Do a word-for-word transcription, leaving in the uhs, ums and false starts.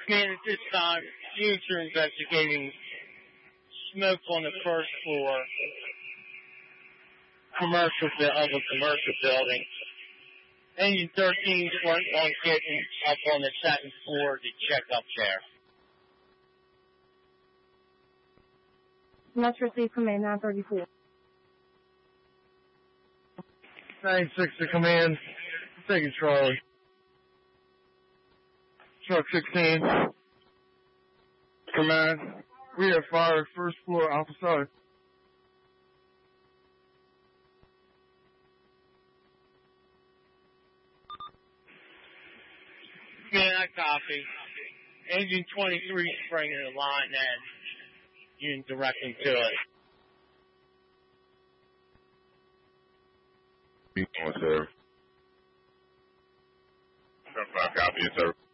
Man, at this time, units are investigating smoke on the first floor commercial bu- of a commercial building. Engine thirteen is working on getting up on the second floor to check up there. Let's receive command nine thirty-four. nine six to command. Taking Charlie. Truck sixteen. Command. We have fire first floor alpha side. Man, I copy. Engine twenty-three is bringing the line and unit directing to it. Be on, sir. Copy, yes, sir.